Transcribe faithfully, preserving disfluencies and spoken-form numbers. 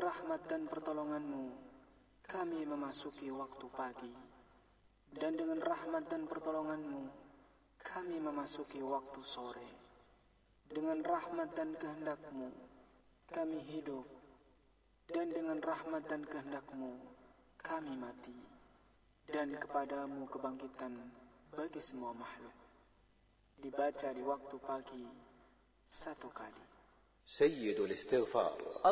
rahmat dan pertolongan-Mu, kami memasuki waktu pagi. Dan dengan rahmat dan pertolongan-Mu, kami memasuki waktu sore. Dengan rahmat dan kehendak-Mu, kami hidup. Dan dengan rahmat dan kehendak-Mu, kami mati. Dan kepadamu kebangkitan bagi semua makhluk. Dibaca di waktu pagi satu kali. سيد الاستغفار